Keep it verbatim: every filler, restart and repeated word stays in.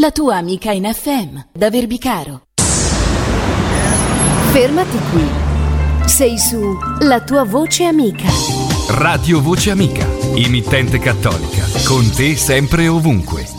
la tua amica in F M da Verbicaro. Fermati qui. Sei su La tua voce amica. Radio Voce Amica, emittente cattolica, con te sempre e ovunque.